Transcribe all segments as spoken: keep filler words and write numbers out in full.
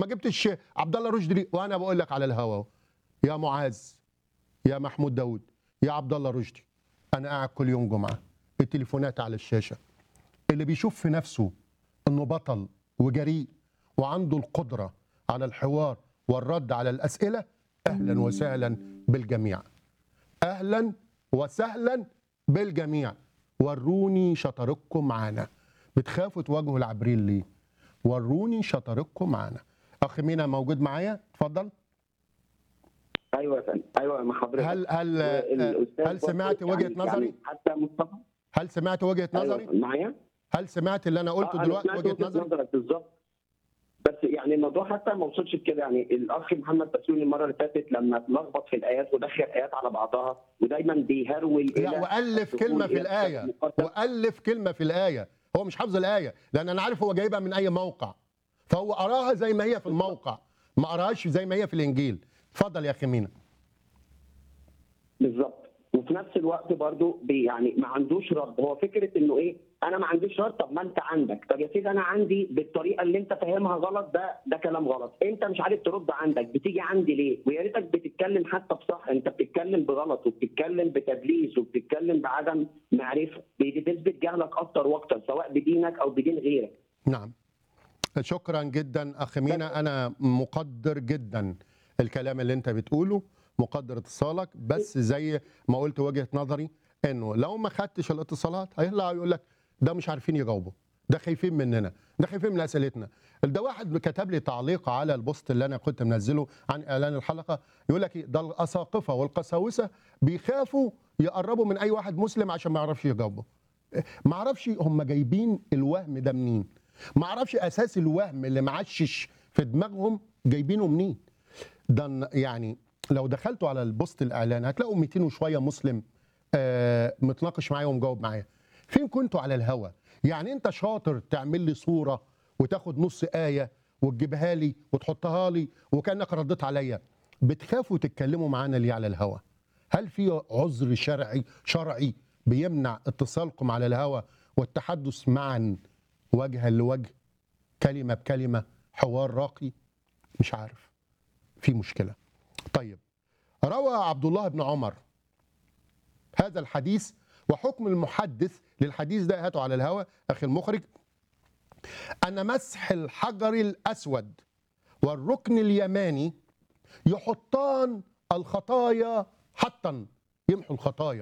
جبتش عبد الله رشدي ليه؟ وانا بقول لك على الهوا يا معاذ، يا محمود داوود، يا عبد الله رشدي، انا قاعد كل يوم جمعه التليفونات على الشاشه، اللي بيشوف في نفسه انه بطل وجريء وعنده القدره على الحوار والرد على الاسئله، اهلا وسهلا بالجميع. اهلا وسهلا بالجميع. وروني شطارتكم معانا. بتخافوا تواجهوا العبريل ليه؟ وروني شطارتكم معانا. اخ مينا موجود معايا؟ اتفضل. ايوه يا فندم، ايوه مع حضرتك. هل هل هل سمعت وجهه يعني نظري؟ يعني حتى مصطفى، هل سمعت وجهه نظري؟ أيوة معايا؟ هل سمعت اللي انا قلته آه دلوقتي أنا وجهه سمعت نظري؟ نظرك بالظبط. بس يعني الموضوع حتى ما وصلش لكده، يعني الاخ محمد بسيوني المره اللي فاتت لما اتلخبط في الايات ودخل ايات على بعضها ودايما بيهرول لا، والف كلمه في الايه، والف كلمه في الايه. هو مش حافظ الايه لان انا عارف هو جايبها من اي موقع، فهو قراها زي ما هي في الموقع، ما قراهاش زي ما هي في الانجيل. اتفضل يا اخي مينا. بالظبط. وفي نفس الوقت برضو بي يعني ما عندوش رد. هو فكره انه ايه، انا ما عنديش رد. طب ما انت عندك. طب يا سيدي انا عندي بالطريقه اللي انت فاهمها غلط، ده ده كلام غلط. انت مش عارف ترد عندك، بتيجي عندي ليه؟ ويا ريتك بتتكلم حتى بصح. انت بتتكلم بغلط وبتتكلم بتدليس وبتتكلم بعدم معرفه، بتثبت جهلك اكتر واكتر سواء بدينك او بدين غيرك. نعم، شكرا جدا اخ مينا. انا مقدر جدا الكلام اللي انت بتقوله، مقدر اتصالك، بس زي ما قلت وجهة نظري انه لو ما خدتش الاتصالات هيطلع يقول لك ده مش عارفين يجاوبوا، ده خايفين مننا، ده خايفين من اسئلتنا. ده واحد كتب لي تعليق على البوست اللي انا كنت منزله عن اعلان الحلقه، يقول لك ده الاساقفه والقساوسه بيخافوا يقربوا من اي واحد مسلم عشان ما يعرفش يجاوبه. ما اعرفش هم جايبين الوهم ده منين، ما اعرفش اساس الوهم اللي معشش في دماغهم جايبينه منين. ده يعني لو دخلتوا على البوست الاعلان هتلاقوا مئتين وشويه مسلم آه متناقش معايا ومجاوب معايا. فين كنتوا على الهوا؟ يعني انت شاطر تعمل لي صوره وتاخد نص ايه وتجيبها لي وتحطها لي وكانك رديت عليا. بتخافوا تتكلموا معانا ليه على الهوا؟ هل في عذر شرعي شرعي بيمنع اتصالكم على الهوا والتحدث معا وجها لوجه، كلمه بكلمه، حوار راقي؟ مش عارف، في مشكله. طيب، روى عبد الله بن عمر هذا الحديث، وحكم المحدث للحديث ده هاته على الهوى اخي المخرج، ان مسح الحجر الاسود والركن اليماني يحطان الخطايا حطا، يمحو الخطايا.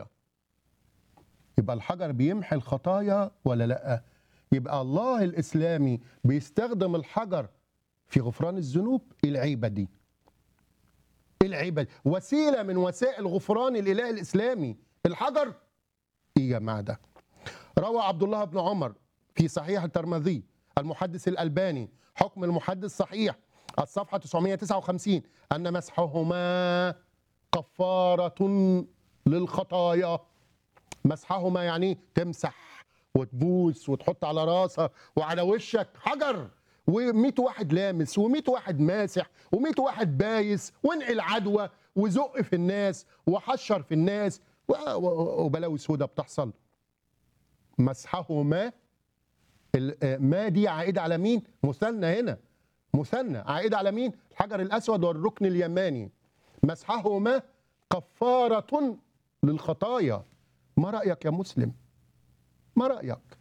يبقى الحجر بيمحي الخطايا ولا لا؟ يبقى الله الاسلامي بيستخدم الحجر في غفران الذنوب. العيبه دي العيبه وسيله من وسائل غفران الاله الاسلامي، الحجر. ايه يا جماعه ده؟ روى عبد الله بن عمر في صحيح الترمذي، المحدث الالباني حكم المحدث صحيح الصفحه تسعمائة وتسعة وخمسين، ان مسحهما كفاره للخطايا. مسحهما يعني تمسح وتبوس وتحط على راسها وعلى وشك حجر، و100 واحد لامس و100 واحد ماسح و100 واحد بايس، وانقل عدوى وزق في الناس وحشر في الناس وبلاوي سودة بتحصل. مسحهما، ما دي عائده على مين؟ مثنى هنا، مثنى عائده على مين؟ الحجر الاسود والركن اليماني. مسحهما كفاره للخطايا. ما رايك يا مسلم؟ ما رايك؟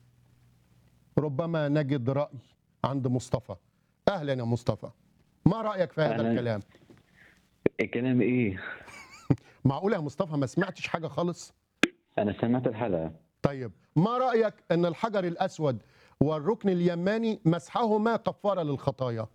ربما نجد راي عند مصطفى. اهلا يا مصطفى، ما رايك في هذا أهلاً. الكلام؟ الكلام ايه؟ معقول يا مصطفى ما سمعتش حاجه خالص؟ انا سمعت الحلقه. طيب، ما رايك ان الحجر الاسود والركن اليماني مسحهما كفاره للخطايا؟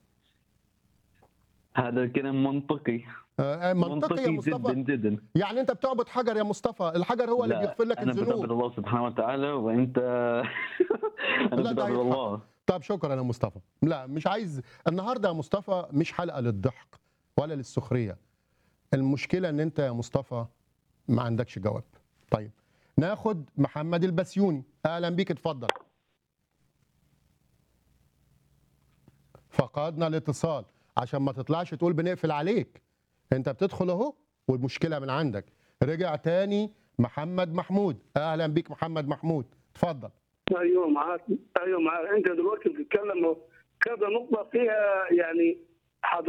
هذا الكلام منطقي. آه منطقي يا مصطفى جدا جدا. يعني انت بتعبد حجر يا مصطفى؟ الحجر هو اللي بيغفر لك أنا الذنوب. انا بتعبد الله سبحانه وتعالى وانت انا لا، بتعبد الله. طب شكرا يا مصطفى. لا مش عايز النهارده يا مصطفى، مش حلقه للضحك ولا للسخريه. المشكله ان انت يا مصطفى ما عندكش جواب. طيب، ناخد محمد البسيوني. اهلا بيك، اتفضل. فقدنا الاتصال عشان ما تطلعش تقول بنقفل عليك. انت بتدخل اهو والمشكله من عندك. رجع تاني محمد محمود. اهلا بيك محمد محمود، اتفضل. ايوه معاك، ايوه معاك. انت دلوقتي بتتكلم كذا نقطه فيها يعني